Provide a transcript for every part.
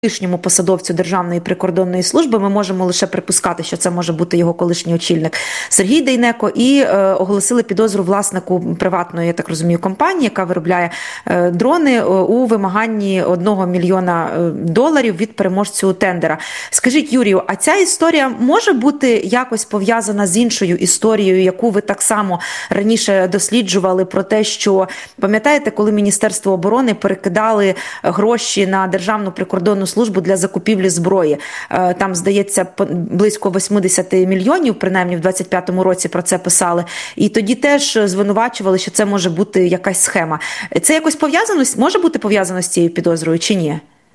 колишньому посадовцю Державної прикордонної служби. Ми можемо лише припускати, що це може бути його колишній очільник Сергій Дейнеко, і оголосили підозру власнику приватної, я так розумію, компанії, яка виробляє дрони, у вимаганні $1 мільйона від переможцю тендера. Скажіть, Юрію, а ця історія може бути якось пов'язана з іншою історією, яку ви так само раніше досліджували, про те, що, пам'ятаєте, коли Міністерство оборони перекидали гроші на Державну прикордонну службу для закупівлі зброї? Там, здається, близько 80 мільйонів, принаймні в 25-му році про це писали. І тоді теж звинувачували, що це може бути якась схема. Це якось пов'язано, може бути пов'язано з цією підозрою чи ні?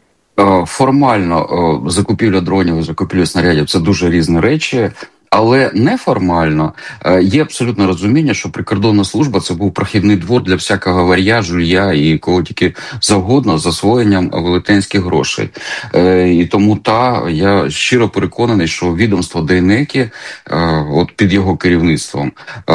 Формально закупівля дронів і закупівля снарядів – це дуже різні речі. Але неформально є абсолютне розуміння, що прикордонна служба – це був прохідний двор для всякого вар'я, жулья і кого тільки завгодно з засвоєнням велетенських грошей. І тому я щиро переконаний, що відомство Дейнеки, от під його керівництвом,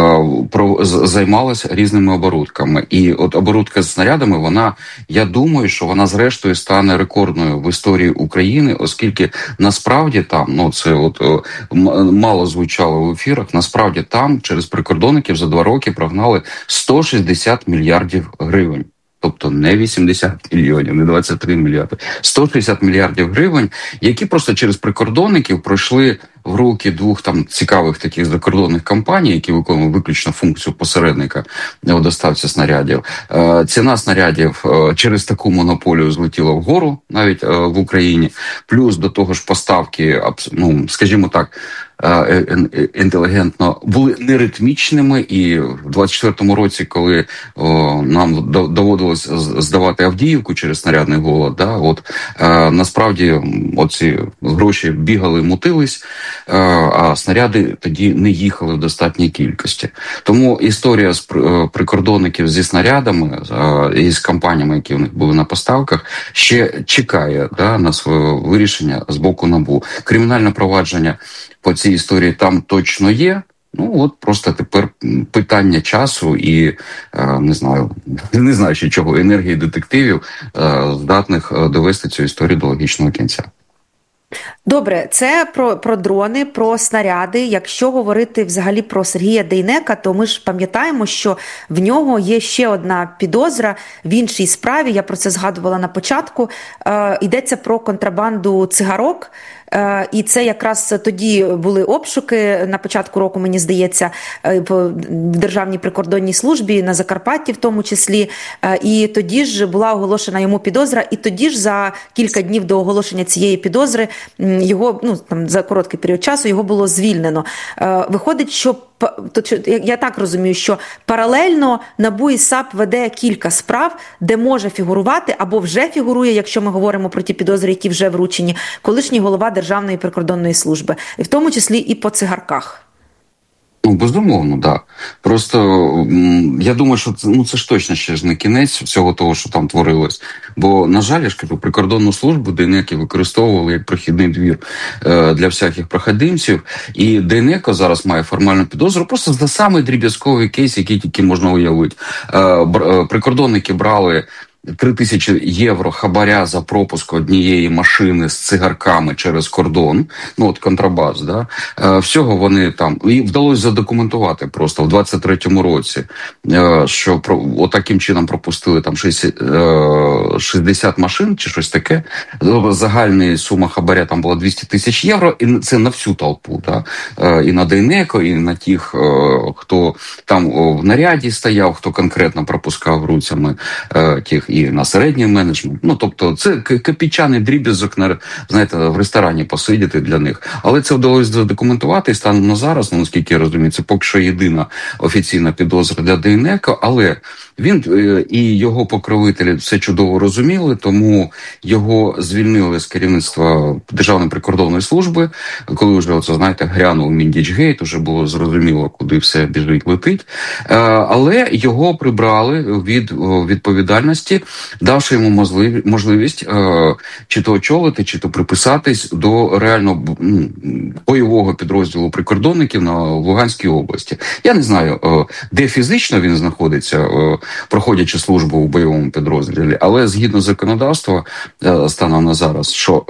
займалося різними оборудками. І от оборудка з снарядами, я думаю, що вона зрештою стане рекордною в історії України, оскільки насправді там, це мало звучало в ефірах, насправді там через прикордонників за 2 роки прогнали 160 мільярдів гривень. Тобто не 80 мільйонів, не 23 мільярди. 160 мільярдів гривень, які просто через прикордонників пройшли в руки 2 цікавих таких закордонних компаній, які виконують виключно функцію посередника у доставці снарядів. Ціна снарядів через таку монополію злетіла вгору, навіть в Україні. Плюс до того ж поставки, скажімо так, інтелігентно, були неритмічними, і в 24-му році, коли нам доводилось здавати Авдіївку через снарядний голод, насправді оці гроші бігали, мутились, а снаряди тоді не їхали в достатній кількості. Тому історія з прикордонників зі снарядами і з компаніями, які в них були на поставках, ще чекає на своє вирішення з боку НАБУ. Кримінальне провадження по цій історії там точно є. Просто тепер питання часу і, не знаю ще чого, енергії детективів, здатних довести цю історію до логічного кінця. Добре, це про дрони, про снаряди. Якщо говорити взагалі про Сергія Дейнека, то ми ж пам'ятаємо, що в нього є ще одна підозра в іншій справі, я про це згадувала на початку. Йдеться про контрабанду цигарок. І це якраз тоді були обшуки на початку року, мені здається, в Державній прикордонній службі, на Закарпатті в тому числі. І тоді ж була оголошена йому підозра, і тоді ж за кілька днів до оголошення цієї підозри його, за короткий період часу, його було звільнено. Виходить, що я так розумію, що паралельно НАБУ і САП веде кілька справ, де може фігурувати або вже фігурує, якщо ми говоримо про ті підозри, які вже вручені, колишній голова Державної прикордонної служби, і в тому числі і по цигарках. Безумовно, так. Просто я думаю, що це ж точно ще ж не кінець всього того, що там творилось. Бо, на жаль, я ж кажу, прикордонну службу Дейнеки використовували як прохідний двір для всяких проходимців. І Дейнеко зараз має формальну підозру просто за самий дріб'язковий кейс, який тільки можна уявити. Прикордонники брали 3000 євро хабаря за пропуск однієї машини з цигарками через кордон, контрабас, всього вони там, і вдалося задокументувати просто в 23-му році, що отаким чином пропустили там 60 машин чи щось таке, загальна сума хабаря там була 200 тисяч євро, і це на всю толпу, і на Дейнеко, і на тих, хто там в наряді стояв, хто конкретно пропускав руцями тих, і на середній менеджмент. Тобто це копійчаний дріб'язок, в ресторані посидіти для них. Але це вдалося задокументувати, і станом на зараз, наскільки я розумію, це поки що єдина офіційна підозра для Дейнеко, але він і його покровителі все чудово розуміли, тому його звільнили з керівництва Державної прикордонної служби, коли вже, грянув Міндічгейт, вже було зрозуміло, куди все біжить, летить. Але його прибрали від відповідальності, давши йому можливість чи то очолити, чи то приписатись до реально бойового підрозділу прикордонників в Луганській області. Я не знаю, де фізично він знаходиться, проходячи службу у бойовому підрозділі. Але згідно законодавства станом на зараз, що